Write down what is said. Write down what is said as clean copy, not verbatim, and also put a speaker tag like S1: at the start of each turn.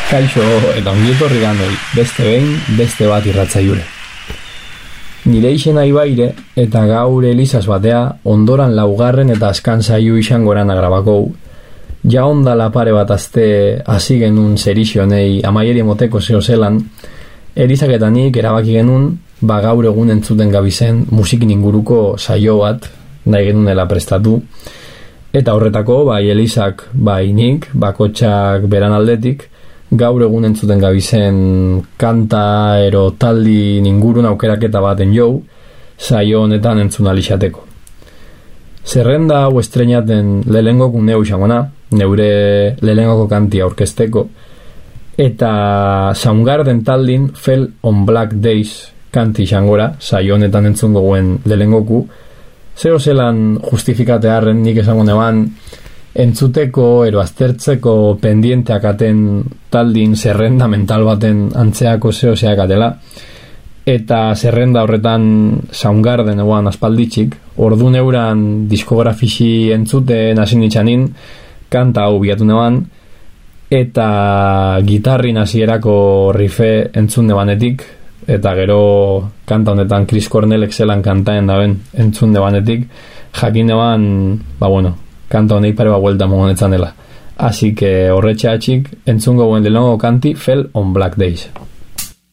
S1: Kaixo eta ongietorri ganoi, beste behin, beste bat irratzaiure. Nire izena Ibaire eta gaur Elizaz batea ondoran laugarren eta askan saio izangoran agrabakou. Ja ondala pare bat azte hasi genuen zerixionei amaieri moteko zeo zelan, Elizak eta nik erabaki genuen gaur egun entzuten gabizen musikin inguruko saio bat nahi genuela prestatu. Eta horretako, bai Elizak, bai nik, bakotxak beran aldetik, gaur egun entzuten gabizen kanta ero taldi ingurun aukeraketa baten jou, saio honetan entzun alixateko. Zerrenda hau estrenaten lehenengoko neu izangona, neure lehenengoko kanti aurkezteko, eta Soundgarden taldin Fell on Black Days kanti izangora, saio honetan entzun goguen lehenengoku, zeo zelan justifikatearen nik esango neban, entzuteko ero aztertzeko pendienteak aten taldin zerrenda mental baten antzeako zeoseak atela, eta zerrenda horretan Soundgarden eguan aspalditxik, ordu neuran diskografisi entzuten hasi nitzanin, kanta hau biatu neban, eta gitarrin hasierako rife entzun nebanetik, eta gero kanta honetan Chris Cornellek zelan kantaen daben entzun nebanetik, jakin neban, kanta honei pare bat buelta mogonetzan dela. Así que horretxe atxik entzungo guen lehenengo kanti Fell on Black Days.